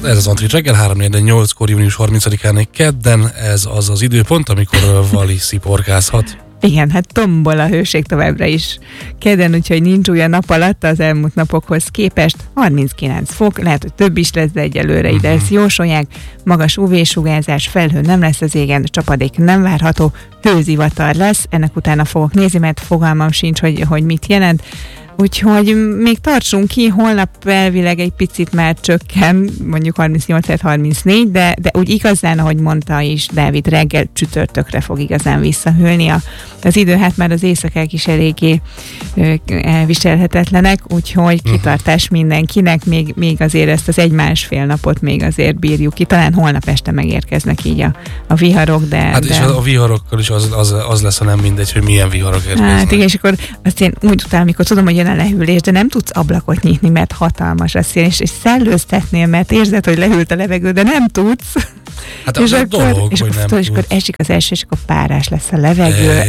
Ez az Antrit reggel, 3-4-8-kor, június 30-án kedden, ez az az időpont, amikor Vali sziporkázhat. Igen, hát tombol a hőség továbbra is kedden, úgyhogy nincs új a nap alatt az elmúlt napokhoz képest. 39 fok, lehet, hogy több is lesz, de egyelőre ide ezt jósolják. Magas UV-sugárzás, felhő nem lesz az égen, csapadék nem várható, hőzivatar lesz. Ennek utána fogok nézni, mert fogalmam sincs, hogy mit jelent. Úgyhogy még tartsunk ki, holnap elvileg egy picit már csökken, mondjuk 38-34, de úgy igazán, ahogy mondta is Dávid, reggel csütörtökre fog igazán visszahűlni az idő, hát már az éjszakák is eléggé elviselhetetlenek, úgyhogy kitartás mindenkinek, még azért ezt az 1-1,5 napot még azért bírjuk ki, talán holnap este megérkeznek így a viharok, de... Hát és a viharokkal is az lesz, ha nem mindegy, hogy milyen viharok érkeznek. Hát igen, és akkor azt én úgy utálom, amikor tudom, hogy jön a lehűlés, de nem tudsz ablakot nyitni, mert hatalmas a szél, és szellőztetnél, mert érzed, hogy lehűlt a levegő, de nem tudsz. Hát az a dolog, hogy nem tudsz. És akkor esik az eső, és akkor párás lesz a levegő.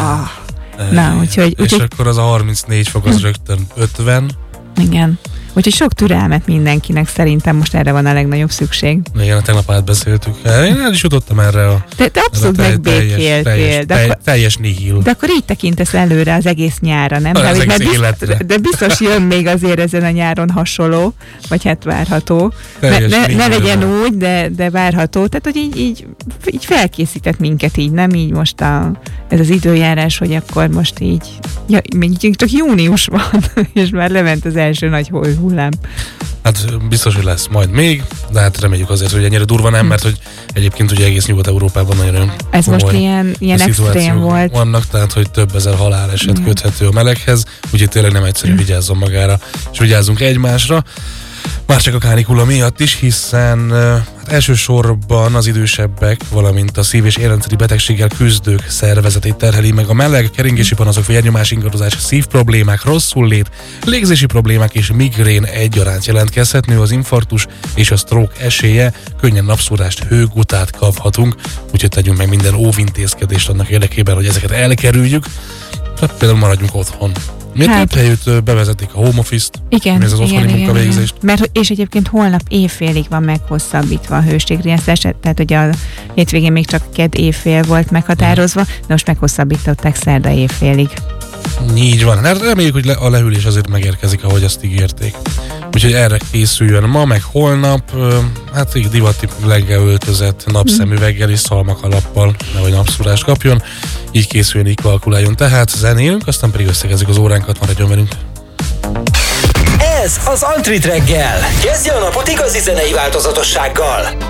Na, úgyhogy... És akkor az a 34 fok az rögtön 50. Igen. Úgyhogy sok türelmet mindenkinek, szerintem most erre van a legnagyobb szükség. Igen, tegnap átbeszéltük. Én el is jutottam erre a... Te abszolút megbékéltél. Teljes nihil. De akkor így tekintesz előre az egész nyára, nem? De biztos jön még azért ezen a nyáron hasonló, vagy hát várható. Ne legyen úgy, de várható. Tehát, hogy így felkészített minket így, nem így most ez az időjárás, hogy akkor most így, még csak június van, és már lement az első nagy hullám. Hát biztos, hogy lesz majd még, de hát reméljük azért, hogy ennyire durva nem, mert hogy egyébként ugye egész Nyugat-Európában nagyon ez most ilyen extrém volt. Vannak, tehát hogy több ezer haláleset köthető a meleghez, úgyhogy tényleg nem egyszerű, vigyázzon magára, és vigyázzunk egymásra. Már csak a kánikula miatt is, hiszen elsősorban az idősebbek, valamint a szív- és érrendszeri betegséggel küzdők szervezetét terheli meg a meleg, keringési panaszok, vérnyomás ingadozás, szívproblémák, rosszullét, légzési problémák és migrén egyaránt jelentkezhet, nő az infarktus és a stroke esélye, könnyen napszúrást, hőgutát kaphatunk, úgyhogy tegyünk meg minden óvintézkedést annak érdekében, hogy ezeket elkerüljük, tehát például maradjunk otthon. Miért helyütt bevezetik a home office-t? Igen, ez az otthoni munkavégzést? És egyébként holnap évfélig van meghosszabbítva a hőségriasztás, tehát ugye a hétvégén még csak kedd évfél volt meghatározva, de most meghosszabbították szerda évfélig. Így van. Reméljük, hogy a lehűlés azért megérkezik, ahogy azt ígérték. Úgyhogy erre készüljön ma, meg holnap, hát így divati leggelöltözett napszemüveggel és szalmakalappal, nehogy napszúrást kapjon. Így készüljön, így kalkuláljon. Tehát zenélünk, aztán pedig összegezzük az óránkat, maradjon velünk. Ez az Antrit reggel. Kezdje a napot igazi zenei változatossággal.